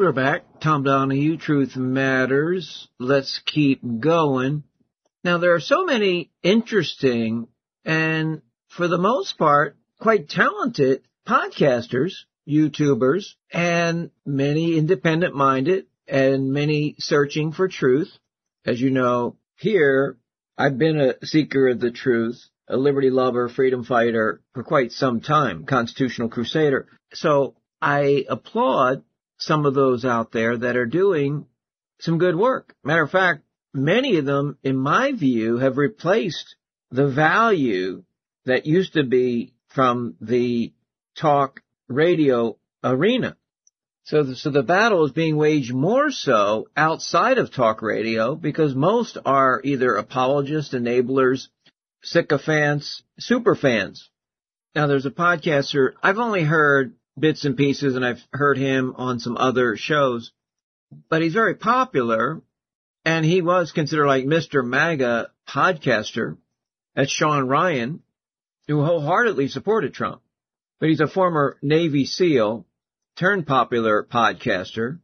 We're back. Tom Donahue, Truth Matters. Let's keep going. Now, there are so many interesting and, for the most part, quite talented podcasters, YouTubers, and many independent-minded and many searching for truth. As you know, here, I've been a seeker of the truth, a liberty lover, freedom fighter for quite some time, constitutional crusader. So I applaud some of those out there that are doing some good work. Matter of fact, many of them, in my view, have replaced the value that used to be from the talk radio arena. So the battle is being waged more so outside of talk radio because most are either apologists, enablers, sycophants, superfans. Now, there's a podcaster, I've only heard bits and pieces, and I've heard him on some other shows, but he's very popular, and he was considered like Mr. MAGA podcaster. That's Sean Ryan, who wholeheartedly supported Trump. But he's a former Navy SEAL turned popular podcaster,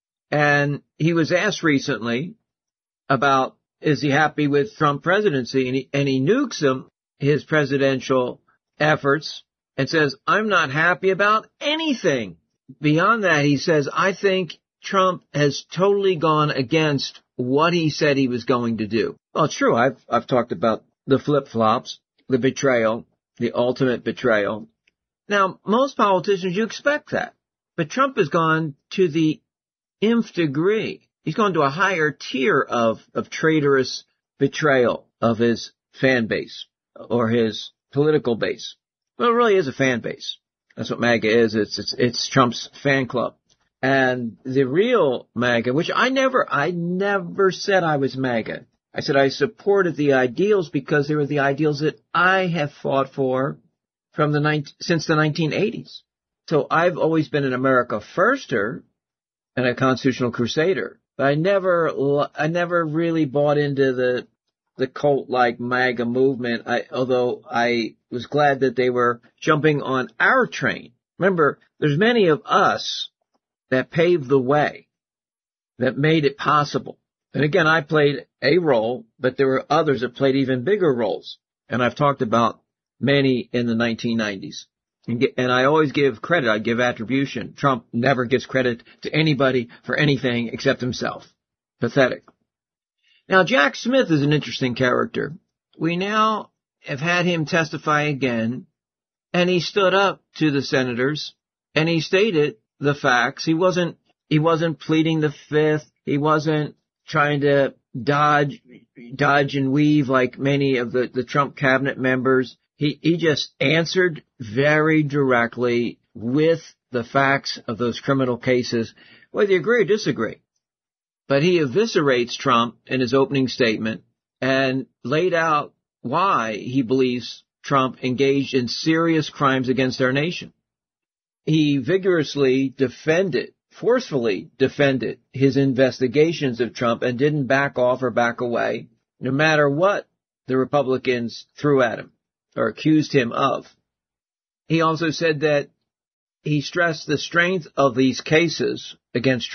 and he was asked recently about, is he happy with Trump presidency, and he nukes him, his presidential efforts, and says, I'm not happy about anything. Beyond that, he says, I think Trump has totally gone against what he said he was going to do. Well, it's true. I've talked about the flip-flops, the betrayal, the ultimate betrayal. Now, most politicians, you expect that. But Trump has gone to the nth degree. He's gone to a higher tier of traitorous betrayal of his fan base or his political base. Well, it really is a fan base. That's what MAGA is. It's Trump's fan club. And the real MAGA, which I never said I was MAGA. I said I supported the ideals because they were the ideals that I have fought for since the 1980s. So I've always been an America firster and a constitutional crusader. But I never really bought into the cult-like MAGA movement, although I was glad that they were jumping on our train. Remember, there's many of us that paved the way, that made it possible. And again, I played a role, but there were others that played even bigger roles. And I've talked about many in the 1990s. And I always give credit, I give attribution. Trump never gives credit to anybody for anything except himself. Pathetic. Now, Jack Smith is an interesting character. We now have had him testify again, and he stood up to the senators, and he stated the facts. He wasn't pleading the fifth. He wasn't trying to dodge and weave like many of the Trump cabinet members. He just answered very directly with the facts of those criminal cases, whether you agree or disagree. But he eviscerates Trump in his opening statement and laid out why he believes Trump engaged in serious crimes against our nation. He vigorously forcefully defended his investigations of Trump and didn't back off or back away, no matter what the Republicans threw at him or accused him of. He also said that he stressed the strength of these cases against